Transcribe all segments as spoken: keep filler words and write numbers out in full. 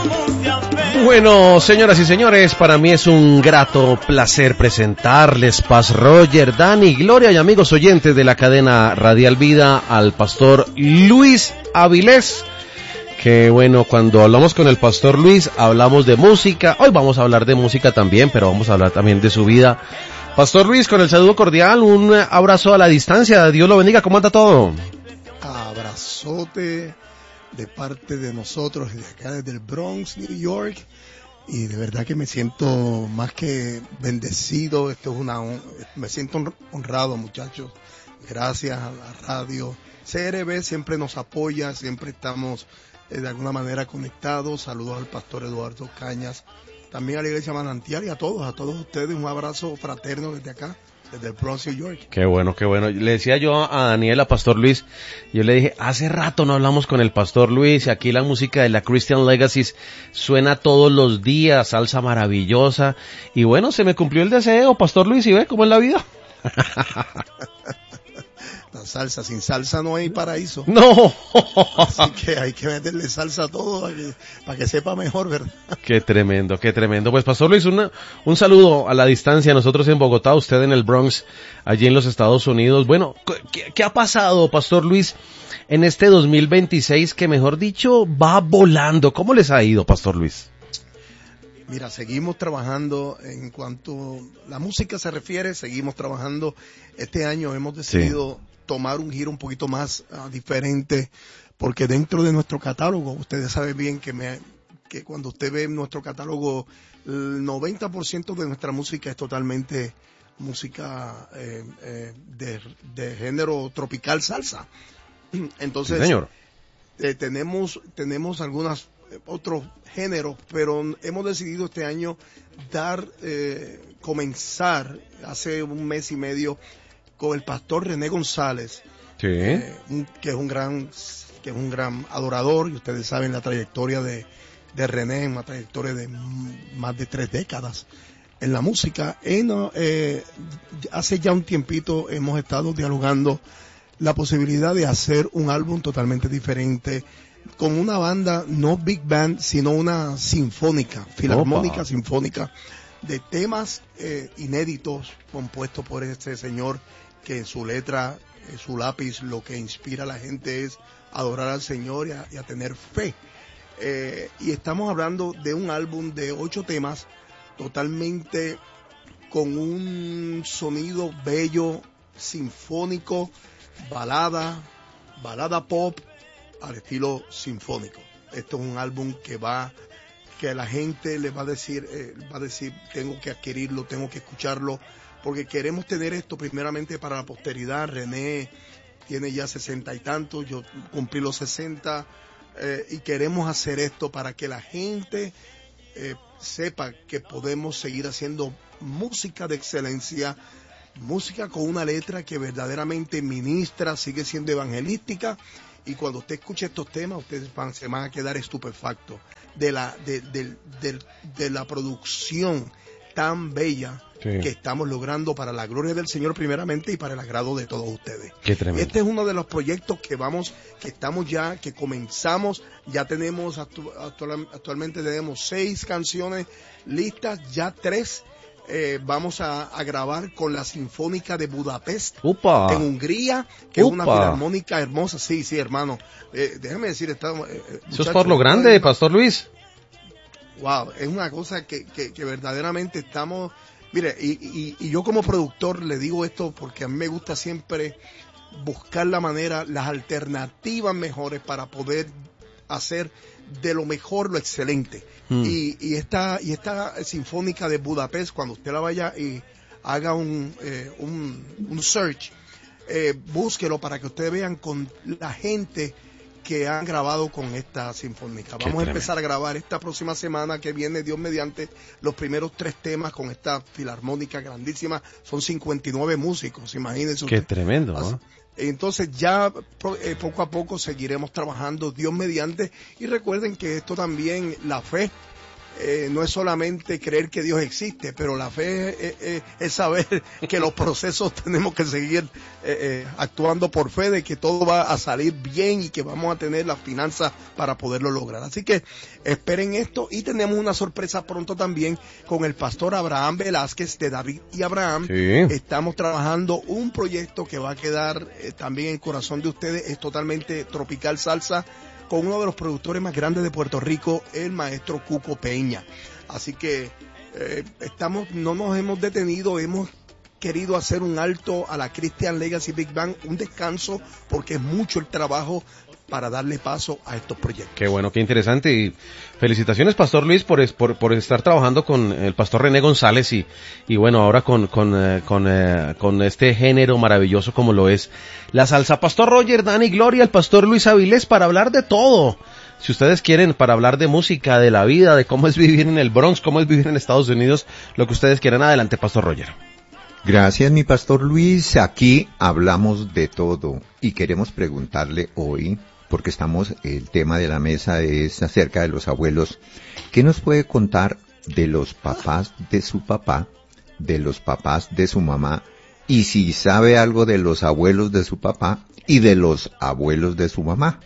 Bueno, señoras y señores, para mí es un grato placer presentarles, Paz Roger, Dani, Gloria y amigos oyentes de la cadena Radial Vida, al pastor Luis Avilés. Que bueno, cuando hablamos con el pastor Luis, hablamos de música. Hoy vamos a hablar de música también, pero vamos a hablar también de su vida. Pastor Luis, con el saludo cordial, un abrazo a la distancia. Dios lo bendiga. ¿Cómo anda todo? Abrazote de parte de nosotros, de acá desde el Bronx, New York. Y de verdad que me siento más que bendecido. Esto es una, me siento honrado, muchachos. Gracias a la radio. C R B siempre nos apoya, siempre estamos eh, de alguna manera conectados. Saludos al pastor Eduardo Cañas, también a la iglesia Manantial y a todos, a todos ustedes. Un abrazo fraterno desde acá, desde el Bronx, New York. Qué bueno, qué bueno. Le decía yo a Daniel, a Pastor Luis, yo le dije, hace rato no hablamos con el Pastor Luis, y aquí la música de la Christian Legacies suena todos los días, salsa maravillosa, y bueno, se me cumplió el deseo, Pastor Luis, y ve cómo es la vida. La salsa, sin salsa no hay paraíso. No. Así que hay que meterle salsa a todo para que, para que sepa mejor, ¿verdad? Qué tremendo, qué tremendo. Pues Pastor Luis, una, un saludo a la distancia, nosotros en Bogotá, usted en el Bronx, allí en los Estados Unidos. Bueno, ¿qué, qué ha pasado, Pastor Luis, en este dos mil veintiséis que, mejor dicho, va volando? ¿Cómo les ha ido, Pastor Luis? Mira, seguimos trabajando en cuanto a la música se refiere, seguimos trabajando. Este año hemos decidido sí. tomar un giro un poquito más uh, diferente, porque dentro de nuestro catálogo, ustedes saben bien que, me, que cuando usted ve nuestro catálogo, el noventa por ciento de nuestra música es totalmente música eh, eh, de, de género tropical salsa. Entonces, sí, señor. Eh, tenemos, tenemos algunas otros géneros, pero hemos decidido este año dar, eh, comenzar hace un mes y medio con el pastor René González, sí. eh, un, que es un gran, que es un gran adorador, y ustedes saben la trayectoria de, de René, una trayectoria de más de tres décadas en la música. En, eh, hace ya un tiempito hemos estado dialogando la posibilidad de hacer un álbum totalmente diferente, con una banda, no big band, sino una sinfónica, filarmónica, Opa. sinfónica, de temas eh, inéditos compuestos por este señor, que en su letra, en su lápiz, lo que inspira a la gente es adorar al Señor y a, y a tener fe. Eh, y estamos hablando de un álbum de ocho temas, totalmente con un sonido bello, sinfónico, balada, balada pop, al estilo sinfónico. Esto es un álbum que va, que la gente le va a decir, eh, va a decir, tengo que adquirirlo, tengo que escucharlo, porque queremos tener esto primeramente para la posteridad. René tiene ya sesenta y tantos, yo cumplí los sesenta, eh, y queremos hacer esto para que la gente eh, sepa que podemos seguir haciendo música de excelencia, música con una letra que verdaderamente ministra, sigue siendo evangelística. Y cuando usted escuche estos temas, ustedes van, se van a quedar estupefactos de la, de, de, de, de la producción tan bella sí. que estamos logrando para la gloria del Señor primeramente y para el agrado de todos ustedes. Qué tremendo. Este es uno de los proyectos que vamos, que estamos ya, que comenzamos, ya tenemos, actu, actual, actualmente tenemos seis canciones listas, ya tres Eh, vamos a, a grabar con la Sinfónica de Budapest, Upa. en Hungría, que Upa. es una filarmónica hermosa. Sí, sí, hermano. Eh, déjame decir, está, eh, eso es por lo grande, eh, Pastor Luis. Wow, es una cosa que, que, que verdaderamente estamos... Mire, y, y, y yo como productor le digo esto porque a mí me gusta siempre buscar la manera, las alternativas mejores para poder hacer de lo mejor lo excelente. Hmm. Y, y esta y esta Sinfónica de Budapest, cuando usted la vaya y haga un, eh, un, un search, eh, búsquelo para que ustedes vean con la gente que han grabado con esta sinfónica. Vamos a empezar a grabar esta próxima semana que viene, Dios mediante, los primeros tres temas con esta filarmónica grandísima. Son cincuenta y nueve músicos, imagínense. Qué usted. tremendo, ¿no? Entonces ya eh, poco a poco seguiremos trabajando, Dios mediante, y recuerden que esto también, la fe, eh, no es solamente creer que Dios existe, pero la fe es, es, es saber que los procesos tenemos que seguir eh, eh, actuando por fe de que todo va a salir bien y que vamos a tener las finanzas para poderlo lograr. Así que esperen esto y tenemos una sorpresa pronto también con el pastor Abraham Velázquez de David y Abraham. Sí. Estamos trabajando un proyecto que va a quedar eh, también en el corazón de ustedes, es totalmente tropical salsa, con uno de los productores más grandes de Puerto Rico, el maestro Cuco Peña. Así que eh, estamos, no nos hemos detenido, hemos querido hacer un alto a la Christian Legacy Big Band, un descanso, porque es mucho el trabajo para darle paso a estos proyectos. Qué bueno, qué interesante, y felicitaciones, Pastor Luis, por, por, por estar trabajando con el Pastor René González y, y bueno, ahora con, con, eh, con, eh, con este género maravilloso como lo es la salsa. Pastor Roger, Dani, Gloria, el Pastor Luis Avilés, para hablar de todo. Si ustedes quieren, para hablar de música, de la vida, de cómo es vivir en el Bronx, cómo es vivir en Estados Unidos, lo que ustedes quieran, adelante, Pastor Roger. Gracias, mi Pastor Luis. Aquí hablamos de todo y queremos preguntarle hoy, porque estamos, el tema de la mesa es acerca de los abuelos. ¿Qué nos puede contar de los papás de su papá, de los papás de su mamá, y si sabe algo de los abuelos de su papá y de los abuelos de su mamá?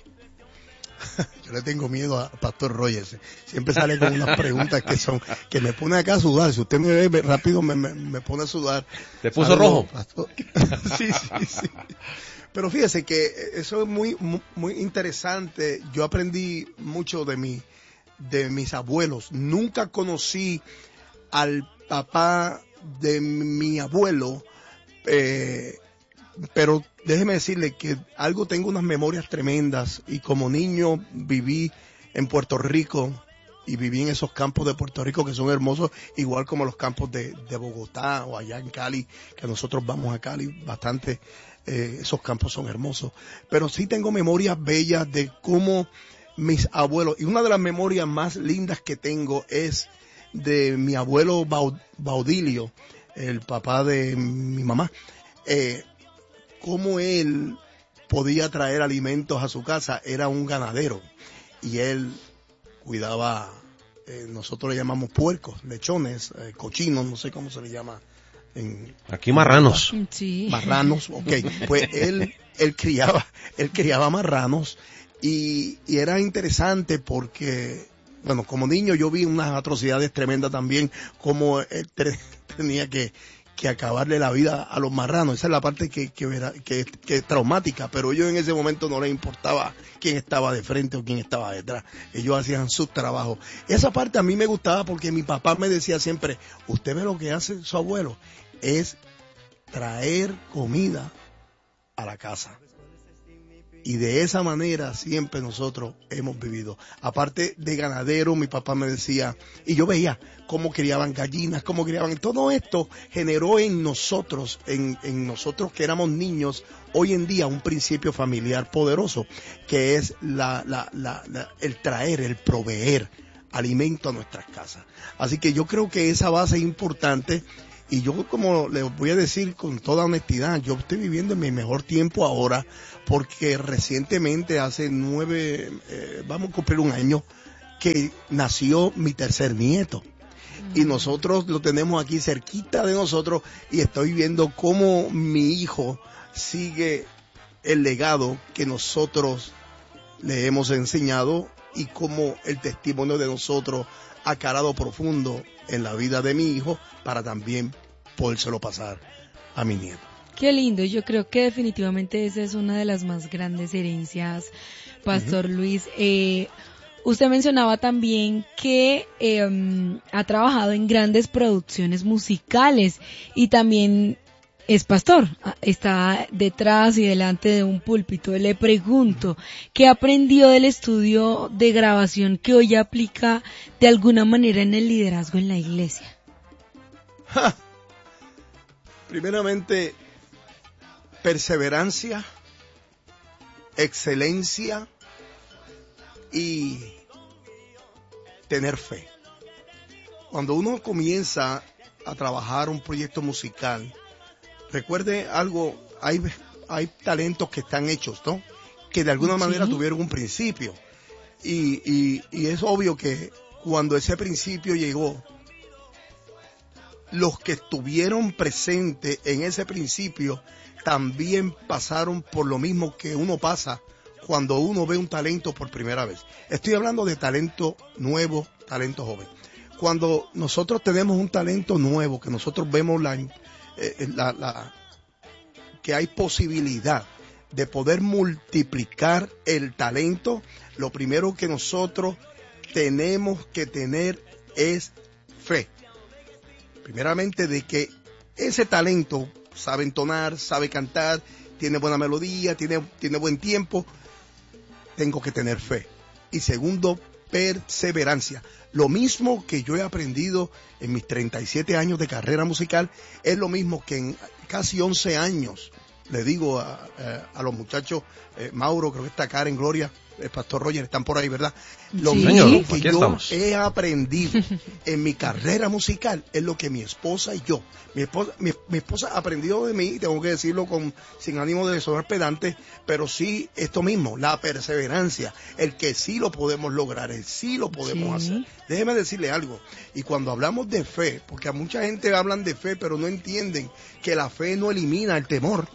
Yo le tengo miedo a Pastor Rogers. Siempre sale con unas preguntas que son, que me pone acá a sudar. Si usted me ve rápido, me, me, me pone a sudar. ¿Te puso rojo? Pastor. Sí, sí, sí. Pero fíjese que eso es muy, muy, muy interesante. Yo aprendí mucho de mi, de mis abuelos. Nunca conocí al papá de mi abuelo, eh, pero déjeme decirle que algo, tengo unas memorias tremendas, y como niño viví en Puerto Rico y viví en esos campos de Puerto Rico que son hermosos, igual como los campos de, de Bogotá o allá en Cali, que nosotros vamos a Cali bastante. Eh, esos campos son hermosos, pero sí tengo memorias bellas de cómo mis abuelos, y una de las memorias más lindas que tengo es de mi abuelo Baudilio, el papá de mi mamá, eh, cómo él podía traer alimentos a su casa. Era un ganadero y él cuidaba, eh, nosotros le llamamos puercos, lechones, eh, cochinos, no sé cómo se le llama. En, Aquí marranos. Sí. Marranos, ok. Pues él, él criaba, él criaba marranos y, y era interesante porque, bueno, como niño yo vi unas atrocidades tremendas también, como él te, tenía que, que acabarle la vida a los marranos. Esa es la parte que, que, que, que es traumática, pero ellos en ese momento no les importaba quién estaba de frente o quién estaba detrás. Ellos hacían su trabajo. Esa parte a mí me gustaba porque mi papá me decía siempre, usted ve lo que hace su abuelo, es traer comida a la casa. Y de esa manera siempre nosotros hemos vivido. Aparte de ganadero, mi papá me decía, y yo veía cómo criaban gallinas, cómo criaban, todo esto generó en nosotros, en, en nosotros que éramos niños, hoy en día un principio familiar poderoso, que es la, la, la, la, el traer, el proveer alimento a nuestras casas. Así que yo creo que esa base es importante. Y yo, como les voy a decir con toda honestidad, yo estoy viviendo en mi mejor tiempo ahora, porque recientemente, hace nueve, eh, vamos a cumplir un año, que nació mi tercer nieto. Mm. Y nosotros lo tenemos aquí cerquita de nosotros, y estoy viendo cómo mi hijo sigue el legado que nosotros le hemos enseñado, y cómo el testimonio de nosotros ha calado profundo en la vida de mi hijo para también podérselo pasar a mi nieto. Qué lindo, yo creo que definitivamente esa es una de las más grandes herencias, Pastor uh-huh. Luis. Eh, usted mencionaba también que eh, um, ha trabajado en grandes producciones musicales y también es pastor, está detrás y delante de un púlpito. Le pregunto, ¿qué aprendió del estudio de grabación que hoy aplica de alguna manera en el liderazgo en la iglesia? ¡Ja! Primeramente, perseverancia, excelencia y tener fe. Cuando uno comienza a trabajar un proyecto musical, recuerde algo, hay, hay talentos que están hechos, ¿no? Que de alguna sí. manera tuvieron un principio. Y, y, y es obvio que cuando ese principio llegó, los que estuvieron presentes en ese principio también pasaron por lo mismo que uno pasa cuando uno ve un talento por primera vez. Estoy hablando de talento nuevo, talento joven. Cuando nosotros tenemos un talento nuevo, que nosotros vemos la, eh, la, la, que hay posibilidad de poder multiplicar el talento, lo primero que nosotros tenemos que tener es fe. Primeramente de que ese talento sabe entonar, sabe cantar, tiene buena melodía, tiene, tiene buen tiempo, tengo que tener fe. Y segundo, perseverancia. Lo mismo que yo he aprendido en mis treinta y siete años de carrera musical, es lo mismo que en casi once años, le digo a, a, a los muchachos, eh, Mauro, creo que está Karen, Gloria, el Pastor Roger, están por ahí, ¿verdad? Lo Sí. mismo Señor, que aquí yo estamos. he aprendido en mi carrera musical es lo que mi esposa y yo, mi esposa, mi, mi esposa ha aprendido de mí, tengo que decirlo con sin ánimo de sonar pedante, pero sí esto mismo, la perseverancia, el que sí lo podemos lograr, el sí lo podemos Sí. hacer. Déjeme decirle algo, y cuando hablamos de fe, porque a mucha gente hablan de fe, pero no entienden que la fe no elimina el temor.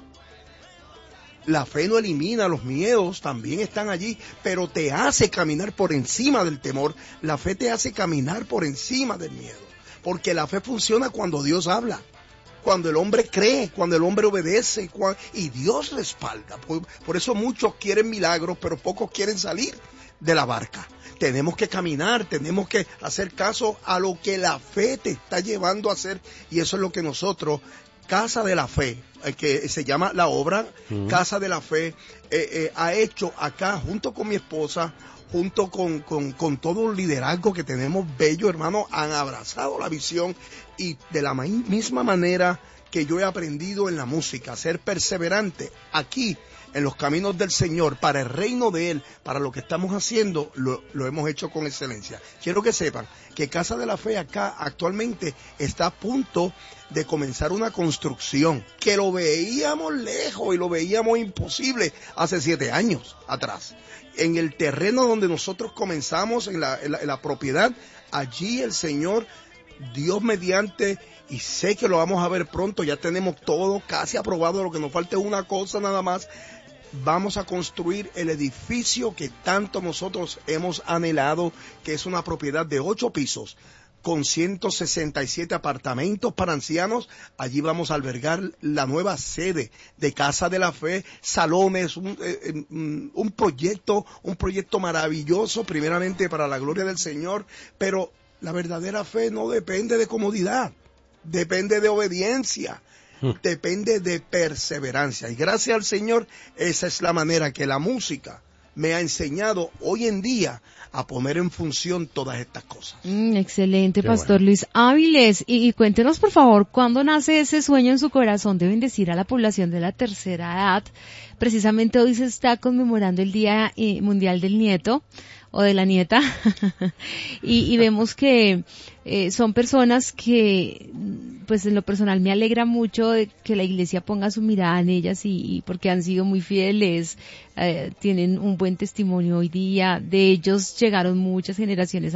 La fe no elimina los miedos, también están allí, pero te hace caminar por encima del temor. La fe te hace caminar por encima del miedo, porque la fe funciona cuando Dios habla, cuando el hombre cree, cuando el hombre obedece, y Dios respalda. Por, por eso muchos quieren milagros, pero pocos quieren salir de la barca. Tenemos que caminar, tenemos que hacer caso a lo que la fe te está llevando a hacer, y eso es lo que nosotros, Casa de la Fe, que se llama la obra uh-huh. Casa de la Fe, eh, eh, ha hecho acá junto con mi esposa, junto con, con, con todo el liderazgo que tenemos bello, hermano, han abrazado la visión, y de la misma manera que yo he aprendido en la música, ser perseverante aquí en los caminos del Señor, para el reino de Él, para lo que estamos haciendo, lo, lo hemos hecho con excelencia. Quiero que sepan que Casa de la Fe acá actualmente está a punto de comenzar una construcción, que lo veíamos lejos y lo veíamos imposible hace siete años atrás. En el terreno donde nosotros comenzamos, en la, en la, en la propiedad, allí el Señor, Dios mediante, y sé que lo vamos a ver pronto, ya tenemos todo casi aprobado, lo que nos falta es una cosa nada más. Vamos a construir el edificio que tanto nosotros hemos anhelado, que es una propiedad de ocho pisos, con ciento sesenta y siete apartamentos para ancianos. Allí vamos a albergar la nueva sede de Casa de la Fe, salones, un, eh, un proyecto, un proyecto maravilloso, primeramente para la gloria del Señor, pero la verdadera fe no depende de comodidad, depende de obediencia, depende de perseverancia. Y gracias al Señor, esa es la manera que la música me ha enseñado hoy en día a poner en función todas estas cosas. Mm, excelente, Qué Pastor bueno. Luis Áviles. Y, y cuéntenos, por favor, ¿cuándo nace ese sueño en su corazón de bendecir a la población de la tercera edad? Precisamente hoy se está conmemorando el Día eh, Mundial del Nieto o de la nieta y, y vemos que eh, son personas que, pues en lo personal me alegra mucho de que la iglesia ponga su mirada en ellas, y, y porque han sido muy fieles, eh, tienen un buen testimonio hoy día, de ellos llegaron muchas generaciones